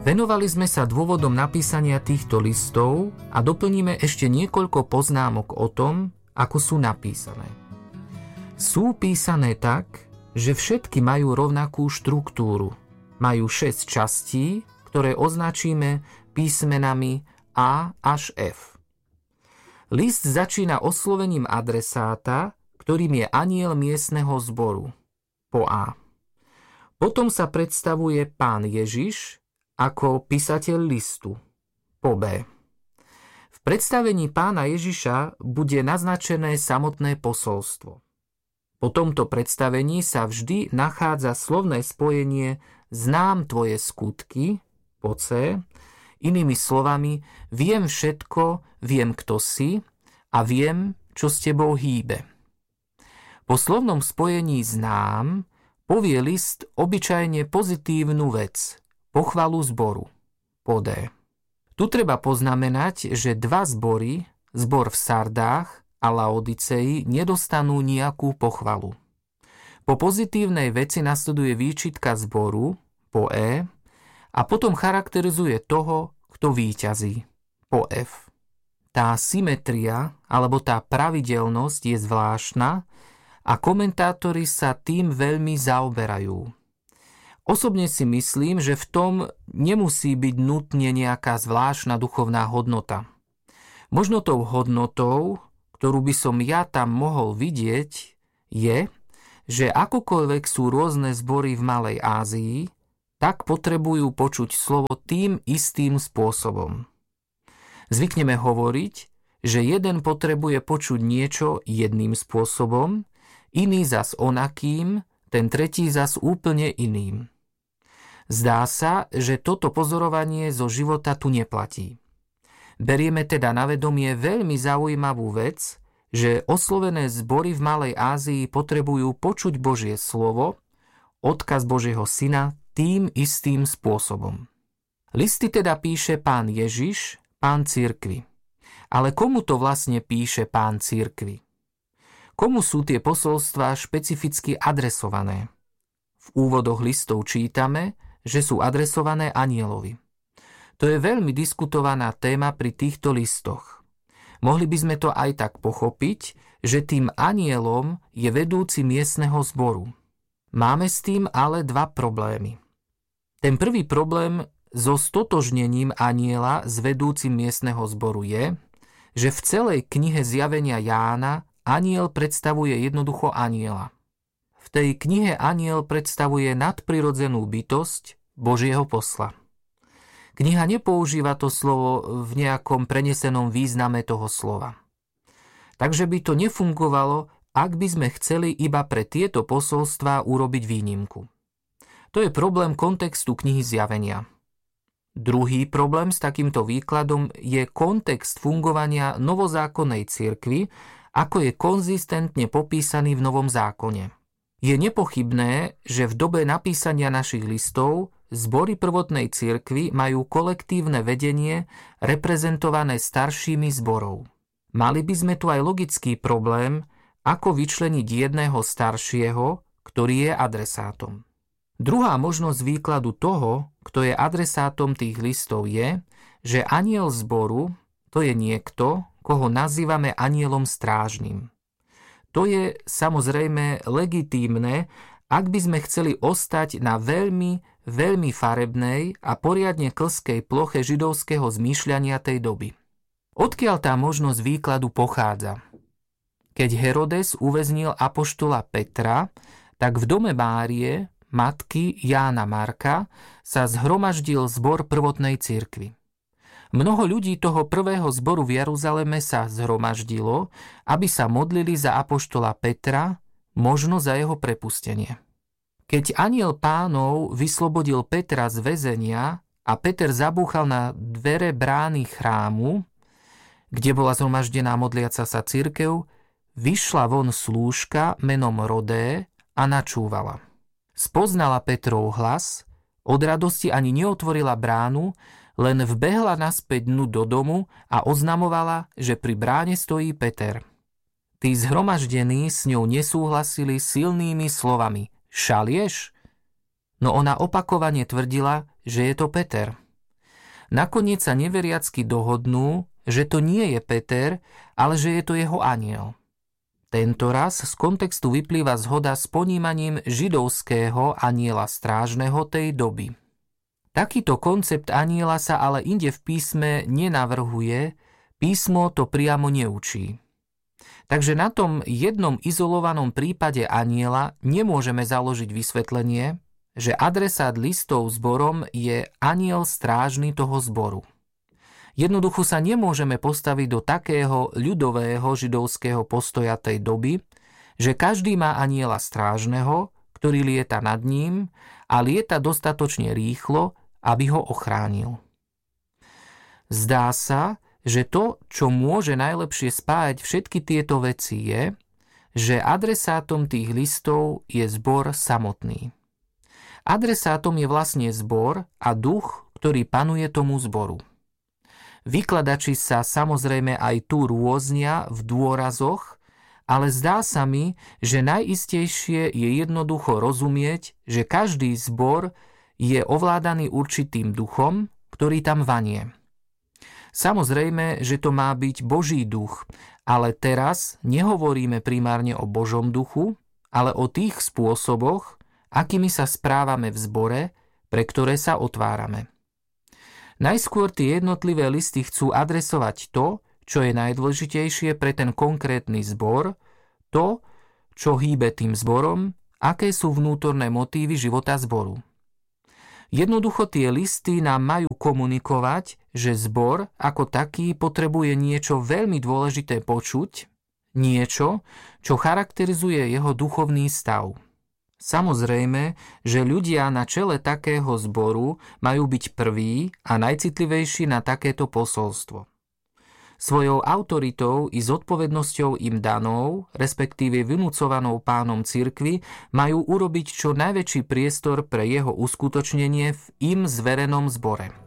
Venovali sme sa dôvodom napísania týchto listov a doplníme ešte niekoľko poznámok o tom, ako sú napísané. Sú písané tak, že všetky majú rovnakú štruktúru. Majú 6 častí, ktoré označíme písmenami A až F. List začína oslovením adresáta, ktorým je anjel miestneho zboru, po A. Potom sa predstavuje Pán Ježiš ako písateľ listu, po B. V predstavení Pána Ježiša bude naznačené samotné posolstvo. Po tomto predstavení sa vždy nachádza slovné spojenie znám tvoje skutky, po C, inými slovami viem všetko, viem kto si a viem, čo s tebou hýbe. Po slovnom spojení znám povie list obyčajne pozitívnu vec, pochvalu zboru, po D. Tu treba poznamenať, že dva zbory, zbor v Sardách a Laodicei, nedostanú nejakú pochvalu. Po pozitívnej veci nasleduje výčitka zboru, po E, a potom charakterizuje toho, kto víťazí, po F. Tá symetria, alebo tá pravidelnosť je zvláštna a komentátori sa tým veľmi zaoberajú. Osobne si myslím, že v tom nemusí byť nutne nejaká zvláštna duchovná hodnota. Možno tou hodnotou, ktorú by som ja tam mohol vidieť, je, že akokoľvek sú rôzne zbory v Malej Ázii, tak potrebujú počuť slovo tým istým spôsobom. Zvykneme hovoriť, že jeden potrebuje počuť niečo jedným spôsobom, iný zas onakým, ten tretí zas úplne iným. Zdá sa, že toto pozorovanie zo života tu neplatí. Berieme teda na vedomie veľmi zaujímavú vec, že oslovené zbory v Malej Ázii potrebujú počuť Božie slovo, odkaz Božieho Syna tým istým spôsobom. Listy teda píše Pán Ježiš, Pán cirkvi. Ale komu to vlastne píše Pán cirkvi? Komu sú tie posolstvá špecificky adresované? V úvodoch listov čítame, že sú adresované anjelovi. To je veľmi diskutovaná téma pri týchto listoch. Mohli by sme to aj tak pochopiť, že tým anjelom je vedúci miestneho zboru. Máme s tým ale dva problémy. Ten prvý problém so stotožnením anjela s vedúcim miestneho zboru je, že v celej knihe Zjavenia Jána anjel predstavuje jednoducho anjela. V tej knihe anjel predstavuje nadprirodzenú bytosť Božieho posla. Kniha nepoužíva to slovo v nejakom prenesenom význame toho slova. Takže by to nefungovalo, ak by sme chceli iba pre tieto posolstvá urobiť výnimku. To je problém kontextu knihy Zjavenia. Druhý problém s takýmto výkladom je kontext fungovania novozákonnej cirkvi, ako je konzistentne popísaný v Novom zákone. Je nepochybné, že v dobe napísania našich listov zbory prvotnej cirkvi majú kolektívne vedenie reprezentované staršími zborov. Mali by sme tu aj logický problém, ako vyčleniť jedného staršieho, ktorý je adresátom. Druhá možnosť výkladu toho, kto je adresátom tých listov je, že anjel zboru to je niekto, koho nazývame anjelom strážnym. To je samozrejme legitímne, ak by sme chceli ostať na veľmi, veľmi farebnej a poriadne klskej ploche židovského zmýšľania tej doby. Odkiaľ tá možnosť výkladu pochádza? Keď Herodes uväznil apoštola Petra, tak v dome Márie, matky Jána Marka, sa zhromaždil zbor prvotnej cirkvi. Mnoho ľudí toho prvého zboru v Jeruzaleme sa zhromaždilo, aby sa modlili za apoštola Petra, možno za jeho prepustenie. Keď anjel Pánov vyslobodil Petra z väzenia a Peter zabúchal na dvere brány chrámu, kde bola zhromaždená modliaca sa cirkev, vyšla von slúžka menom Rodé a načúvala. Spoznala Petrov hlas, od radosti ani neotvorila bránu, len vbehla naspäť dnu do domu a oznamovala, že pri bráne stojí Peter. Tí zhromaždení s ňou nesúhlasili silnými slovami: Šalieš? No ona opakovane tvrdila, že je to Peter. Nakoniec sa neveriacky dohodnú, že to nie je Peter, ale že je to jeho anjel. Tento raz z kontextu vyplýva zhoda s ponímaním židovského anjela strážneho tej doby. Takýto koncept anjela sa ale inde v písme nenavrhuje, písmo to priamo neučí. Takže na tom jednom izolovanom prípade anjela nemôžeme založiť vysvetlenie, že adresát listov zborom je anjel strážny toho zboru. Jednoducho sa nemôžeme postaviť do takého ľudového židovského postoja tej doby, že každý má anjela strážneho, ktorý lieta nad ním a lieta dostatočne rýchlo, aby ho ochránil. Zdá sa, že to, čo môže najlepšie spájať všetky tieto veci je, že adresátom tých listov je zbor samotný. Adresátom je vlastne zbor a duch, ktorý panuje tomu zboru. Vykladači sa samozrejme aj tu rôznia v dôrazoch, ale zdá sa mi, že najistejšie je jednoducho rozumieť, že každý zbor je ovládaný určitým duchom, ktorý tam vanie. Samozrejme, že to má byť Boží duch, ale teraz nehovoríme primárne o Božom duchu, ale o tých spôsoboch, akými sa správame v zbore, pre ktoré sa otvárame. Najskôr tie jednotlivé listy chcú adresovať to, čo je najdôležitejšie pre ten konkrétny zbor, to, čo hýbe tým zborom, aké sú vnútorné motívy života zboru. Jednoducho tie listy nám majú komunikovať, že zbor ako taký potrebuje niečo veľmi dôležité počuť, niečo, čo charakterizuje jeho duchovný stav. Samozrejme, že ľudia na čele takého zboru majú byť prví a najcitlivejší na takéto posolstvo. Svojou autoritou i zodpovednosťou im danou, respektíve vynúcovanou pánom cirkvi, majú urobiť čo najväčší priestor pre jeho uskutočnenie v im zverenom zbore.